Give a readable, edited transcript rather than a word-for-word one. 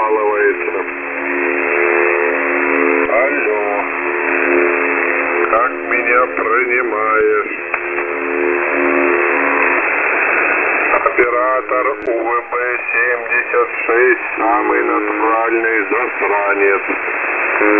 откалывается. Алло. Как меня принимаешь? Оператор УВБ-76, самый натуральный засранец.